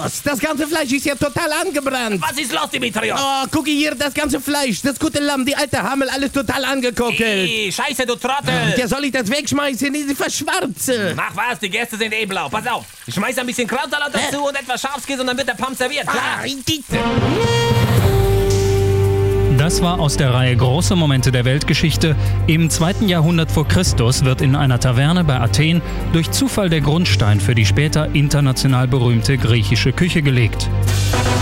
los? Das ganze Fleisch ist ja total angebrannt. Was ist los, Dimitrios? Oh, guck hier, das ganze Fleisch, das gute Lamm, die alte Hammel, alles total angekokelt. Scheiße, du Trottel. Ja, soll ich das wegschmeißen? Die verschwarze. Mach was, die Gäste sind blau. Pass auf, ich schmeiß ein bisschen Krautsalat dazu und etwas Schafskäse und dann wird der Pommes serviert. Klar. Das war aus der Reihe Große Momente der Weltgeschichte. Im 2. Jahrhundert vor Christus wird in einer Taverne bei Athen durch Zufall der Grundstein für die später international berühmte griechische Küche gelegt.